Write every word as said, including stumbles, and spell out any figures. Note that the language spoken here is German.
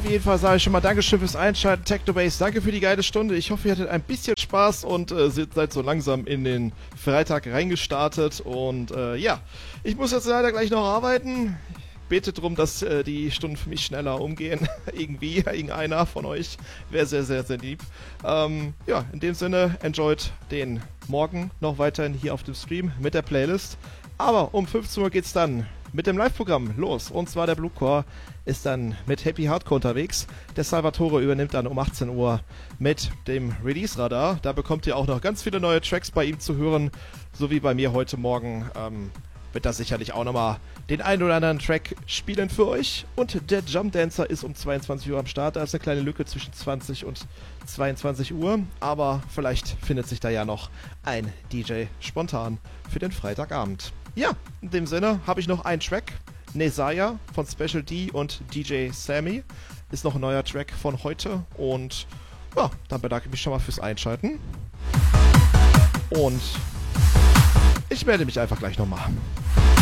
Auf jeden Fall sage ich schon mal Dankeschön fürs Einschalten, Technobase. Danke für die geile Stunde. Ich hoffe, ihr hattet ein bisschen Spaß und äh, seid so langsam in den Freitag reingestartet. Und äh, ja, ich muss jetzt leider gleich noch arbeiten. Bete darum, dass äh, die Stunden für mich schneller umgehen. Irgendwie, irgendeiner von euch wäre sehr, sehr, sehr lieb. Ähm, ja, in dem Sinne, enjoyt den Morgen noch weiterhin hier auf dem Stream mit der Playlist. Aber um fünfzehn Uhr geht's dann mit dem Live-Programm los. Und zwar der Bluecore ist dann mit Happy Hardcore unterwegs. Der Salvatore übernimmt dann um achtzehn Uhr mit dem Release-Radar. Da bekommt ihr auch noch ganz viele neue Tracks bei ihm zu hören. So wie bei mir heute Morgen ähm, wird das sicherlich auch nochmal den einen oder anderen Track spielen für euch. Und der Jump Dancer ist um zweiundzwanzig Uhr am Start. Da ist eine kleine Lücke zwischen zwanzig und zweiundzwanzig Uhr. Aber vielleicht findet sich da ja noch ein D J spontan für den Freitagabend. Ja, in dem Sinne habe ich noch einen Track. Nesaya von Special D und D J Sammy ist noch ein neuer Track von heute. Und ja, dann bedanke ich mich schon mal fürs Einschalten. Und ich melde mich einfach gleich nochmal.